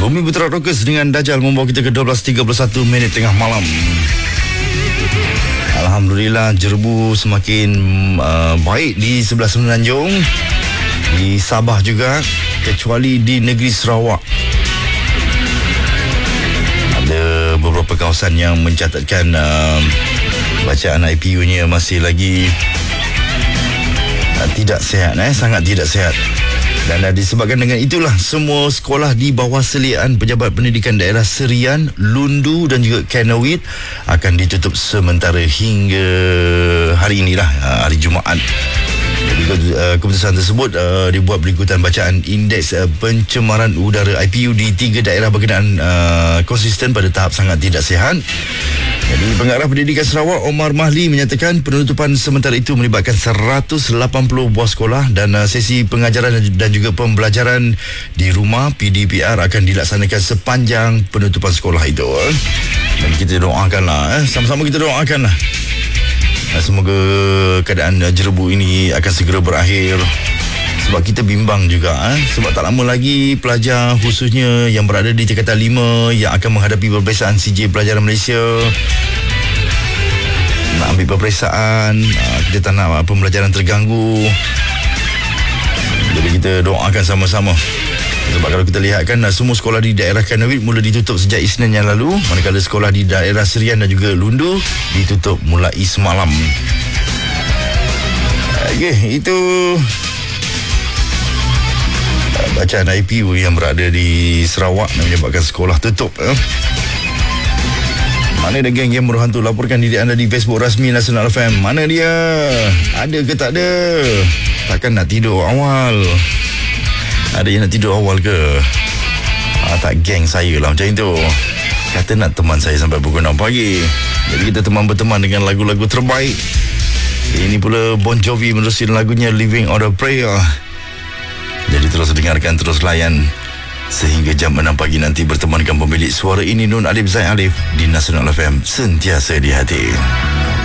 Bumi Putra Rockers dengan Dajjal membawa kita ke 12.31 minit tengah malam. Alhamdulillah, Jerbu semakin baik di sebelah Semenanjung, di Sabah juga, kecuali di negeri Sarawak. Ada beberapa kawasan yang mencatatkan bacaan IPU-nya masih lagi tidak sihat, sangat tidak sihat. Dan disebabkan dengan itulah, semua sekolah di bawah seliaan Pejabat Pendidikan Daerah Serian, Lundu dan juga Kanawit akan ditutup sementara hingga hari inilah, hari Jumaat. Jadi keputusan tersebut dibuat berikutan bacaan indeks pencemaran udara IPU di 3 daerah berkenaan konsisten pada tahap sangat tidak sihat. Jadi Pengarah Pendidikan Sarawak Omar Mahli menyatakan penutupan sementara itu melibatkan 180 buah sekolah dan sesi pengajaran dan juga pembelajaran di rumah PDPR akan dilaksanakan sepanjang penutupan sekolah itu. Dan kita doakanlah, sama-sama kita doakanlah, semoga keadaan Jerbu ini akan segera berakhir. Sebab kita bimbang juga, sebab tak lama lagi pelajar khususnya yang berada di tingkatan 5 yang akan menghadapi peperiksaan CJ Pelajaran Malaysia nak ambil peperiksaan. Kita tak nak pembelajaran terganggu. Jadi kita doakan sama-sama. Sebab kalau kita lihat kan, semua sekolah di daerah Kanawit mula ditutup sejak Isnin yang lalu, manakala sekolah di daerah Serian dan juga Lundu ditutup mulai semalam. Okey, itu bacaan IPU yang berada di Sarawak dan menyebabkan sekolah tutup. Mana ada geng-geng berhantu? Laporkan diri anda di Facebook rasmi Nasional FM. Mana dia? Ada ke tak ada? Takkan nak tidur awal? Ada yang nak tidur awal ke? Tak geng saya lah macam itu. Kata nak teman saya sampai pukul 6 pagi. Jadi kita teman berteman dengan lagu-lagu terbaik. Ini pula Bon Jovi menerusi lagunya Living on a Prayer. Jadi terus dengarkan, terus layan sehingga jam 6 pagi nanti bertemankan pemilik suara ini, Nun Alif Zaid Alif, di Nasional FM, sentiasa di hati.